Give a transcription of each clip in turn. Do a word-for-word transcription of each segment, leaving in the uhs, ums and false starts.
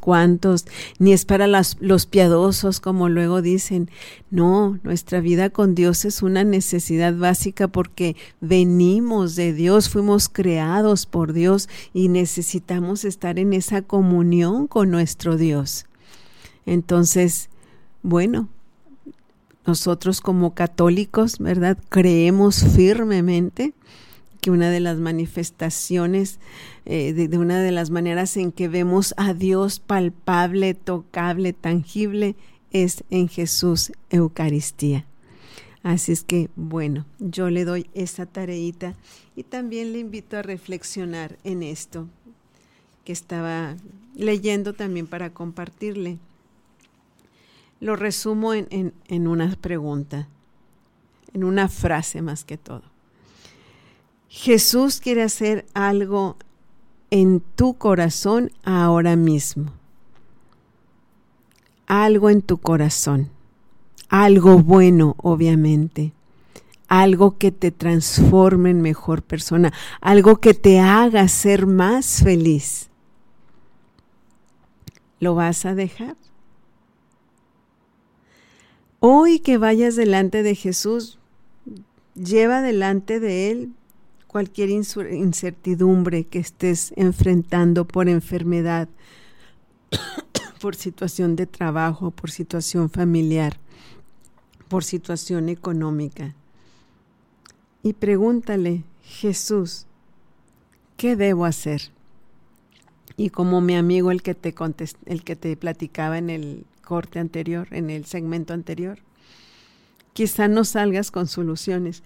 cuantos, ni es para las, los piadosos, como luego dicen. No, nuestra vida con Dios es una necesidad básica porque venimos de Dios, fuimos creados por Dios y necesitamos estar en esa comunión con nuestro Dios. Entonces, bueno, nosotros como católicos, ¿verdad?, creemos firmemente que una de las manifestaciones, eh, de, de una de las maneras en que vemos a Dios palpable, tocable, tangible, es en Jesús Eucaristía. Así es que, bueno, yo le doy esa tareita y también le invito a reflexionar en esto que estaba leyendo también para compartirle. Lo resumo en, en, en una pregunta, en una frase más que todo. Jesús quiere hacer algo en tu corazón ahora mismo. Algo en tu corazón. Algo bueno, obviamente. Algo que te transforme en mejor persona. Algo que te haga ser más feliz. ¿Lo vas a dejar? Hoy que vayas delante de Jesús, lleva delante de Él cualquier incertidumbre que estés enfrentando por enfermedad, por situación de trabajo, por situación familiar, por situación económica. Y pregúntale, Jesús, ¿qué debo hacer? Y como mi amigo el que te contest- el que te platicaba en el corte anterior, en el segmento anterior, quizá no salgas con soluciones,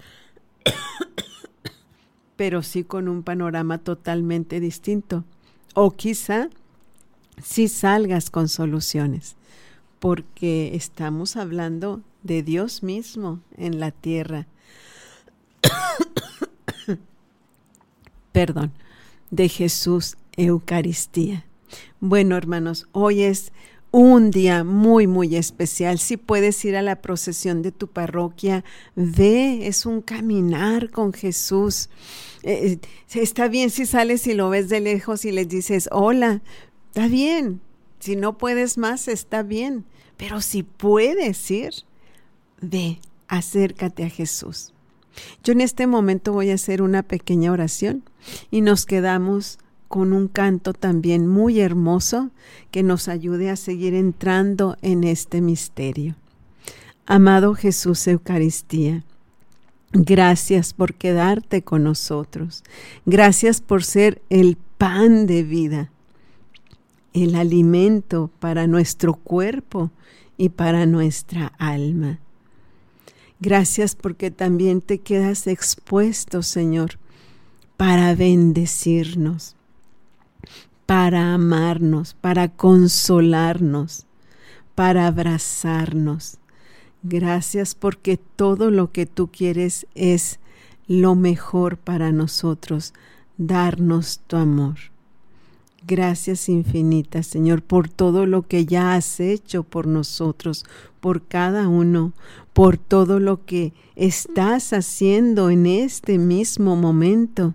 pero sí con un panorama totalmente distinto. O quizá sí salgas con soluciones, porque estamos hablando de Dios mismo en la tierra. Perdón, de Jesús Eucaristía. Bueno, hermanos, hoy es un día muy, muy especial. Si puedes ir a la procesión de tu parroquia, ve, es un caminar con Jesús. Eh, está bien si sales y lo ves de lejos y les dices, hola, está bien. Si no puedes más, está bien. Pero si puedes ir, ve, acércate a Jesús. Yo en este momento voy a hacer una pequeña oración y nos quedamos con un canto también muy hermoso que nos ayude a seguir entrando en este misterio. Amado Jesús Eucaristía, gracias por quedarte con nosotros. Gracias por ser el pan de vida, el alimento para nuestro cuerpo y para nuestra alma. Gracias porque también te quedas expuesto, Señor, para bendecirnos, para amarnos, para consolarnos, para abrazarnos. Gracias porque todo lo que tú quieres es lo mejor para nosotros, darnos tu amor. Gracias infinitas, Señor, por todo lo que ya has hecho por nosotros, por cada uno, por todo lo que estás haciendo en este mismo momento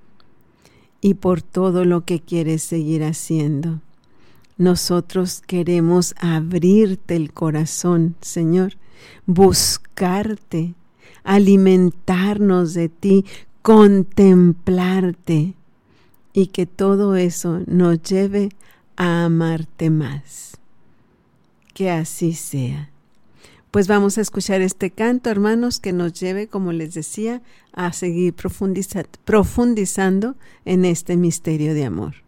y por todo lo que quieres seguir haciendo. Nosotros queremos abrirte el corazón, Señor, buscarte, alimentarnos de ti, contemplarte, y que todo eso nos lleve a amarte más. Que así sea. Pues vamos a escuchar este canto, hermanos, que nos lleve, como les decía, a seguir profundiza- profundizando en este misterio de amor.